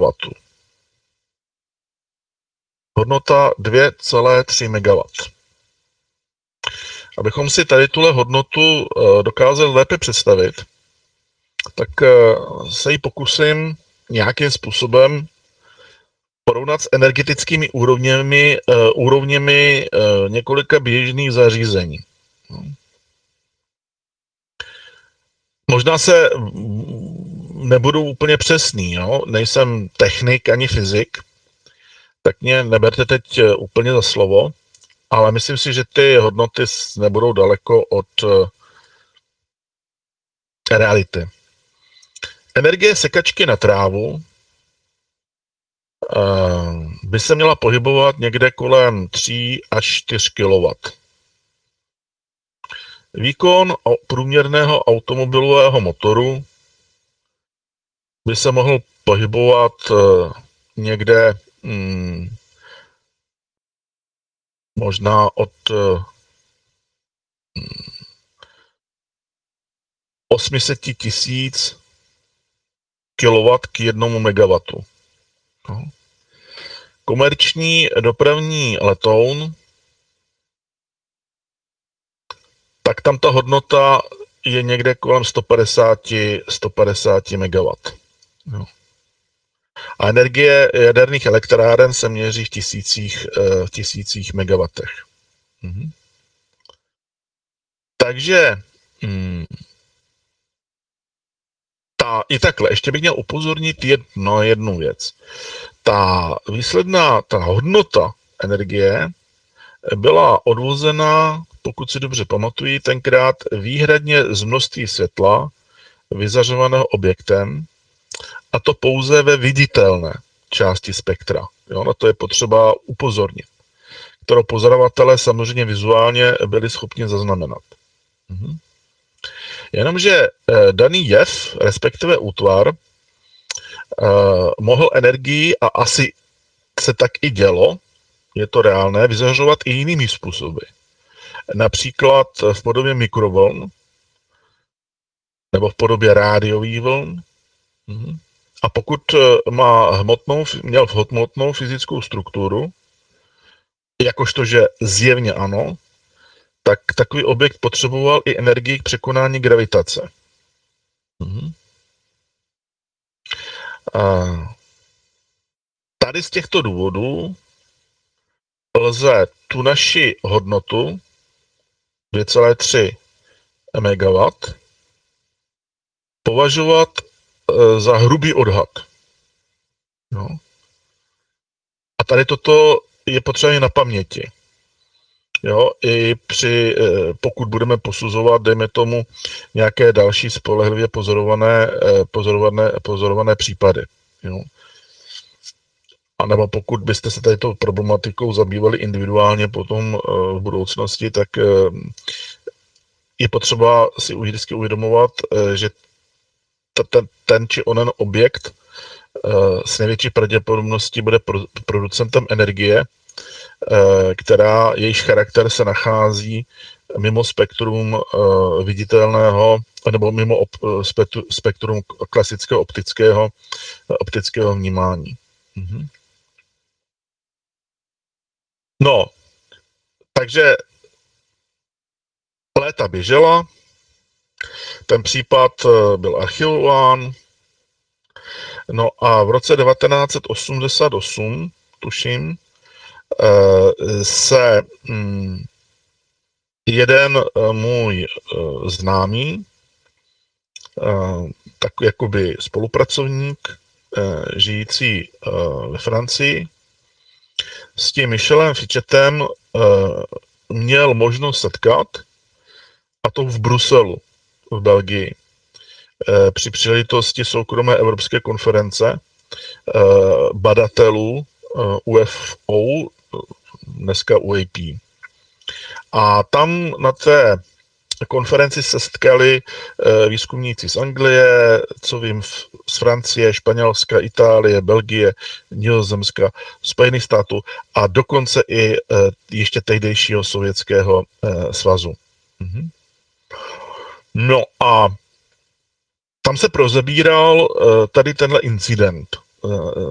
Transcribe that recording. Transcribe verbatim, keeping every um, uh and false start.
megawatů. Hodnota dvě celá tři megawattů. Abychom si tady tuhle hodnotu dokázali lépe představit, tak se ji pokusím nějakým způsobem porovnat s energetickými úrovněmi, úrovněmi několika běžných zařízení. Možná se nebudu úplně přesný, jo? Nejsem technik ani fyzik, tak mě neberte teď úplně za slovo, ale myslím si, že ty hodnoty nebudou daleko od reality. Energie sekačky na trávu by se měla pohybovat někde kolem tři až čtyři kilowattů. Výkon průměrného automobilového motoru by se mohl pohybovat někde hmm, možná od osm set tisíc kilowattů k jednomu megawattu. No. Komerční dopravní letoun, tak tam ta hodnota je někde kolem sto padesát megawattů. No. A energie jaderných elektráren se měří v tisících, v tisících megawatech. Mhm. Takže hmm, ta, i takhle, ještě bych měl upozornit jedno, jednu věc. Ta výsledná, ta hodnota energie byla odvozena, pokud si dobře pamatuji, tenkrát výhradně z množství světla vyzařovaného objektem, a to pouze ve viditelné části spektra. Jo, na to je potřeba upozornit, kterou pozorovatelé samozřejmě vizuálně byli schopni zaznamenat. Mhm. Jenomže eh, daný jev, respektive útvar, eh, mohl energii, a asi se tak i dělo, je to reálné, vyzařovat i jinými způsoby. Například v podobě mikrovln, nebo v podobě rádiových vln. Mhm. A pokud má hmotnou, měl hmotnou fyzickou strukturu, jakožto, že zjevně ano, tak takový objekt potřeboval i energii k překonání gravitace. Mhm. A tady z těchto důvodů lze tu naši hodnotu dvě celá tři megawattů považovat za hrubý odhad. No. A tady toto je potřeba na paměti. Jo, i při, pokud budeme posuzovat, dejme tomu, nějaké další spolehlivě pozorované, pozorované, pozorované případy. Jo. A nebo pokud byste se tady tou problematikou zabývali individuálně potom v budoucnosti, tak je potřeba si vždycky uvědomovat, že ten, ten či onen objekt s největší pravděpodobností bude producentem energie, která jejíž charakter se nachází mimo spektrum viditelného, nebo mimo spektrum klasického optického, optického vnímání. Mhm. No, takže léta běžela, ten případ byl archivován, no a v roce devatenáct set osmdesát osm, tuším, se jeden můj známý, tak jakoby spolupracovník, žijící ve Francii, s tím Michelem Fichettem měl možnost setkat, a to v Bruselu, v Belgii, při příležitosti soukromé evropské konference badatelů U F O, dneska U A P. A tam na té konferenci se setkali výzkumníci z Anglie, co vím, z Francie, Španělska, Itálie, Belgie, Nizozemska, Spojených států a dokonce i ještě tehdejšího Sovětského svazu. Mhm. No a tam se rozebíral tady tenhle incident